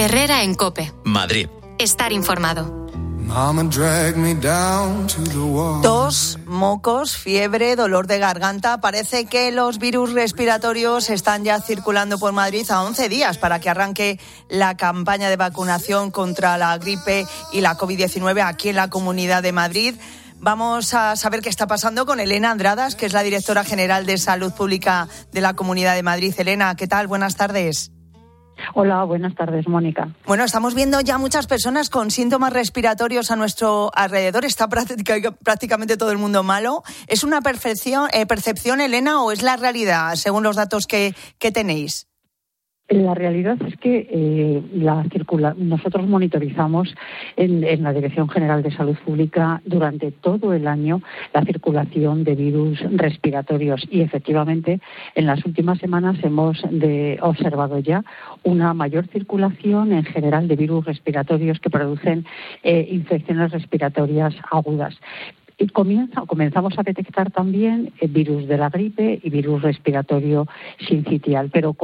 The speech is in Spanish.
Herrera en COPE. Madrid. Estar informado. Tos, mocos, fiebre, dolor de garganta. Parece que los virus respiratorios están ya circulando por Madrid a 11 días para que arranque la campaña de vacunación contra la gripe y la COVID-19 aquí en la Comunidad de Madrid. Vamos a saber qué está pasando con Elena Andradas, que es la directora general de Salud Pública de la Comunidad de Madrid. Elena, ¿qué tal? Buenas tardes. Hola, buenas tardes, Mónica. Bueno, estamos viendo ya muchas personas con síntomas respiratorios a nuestro alrededor. Está prácticamente todo el mundo malo. ¿Es una percepción, Elena, o es la realidad, según los datos que tenéis? La realidad es que nosotros monitorizamos en la Dirección General de Salud Pública durante todo el año la circulación de virus respiratorios y efectivamente en las últimas semanas hemos observado ya una mayor circulación en general de virus respiratorios que producen infecciones respiratorias agudas. Y comenzamos a detectar también virus de la gripe y virus respiratorio sincitial, pero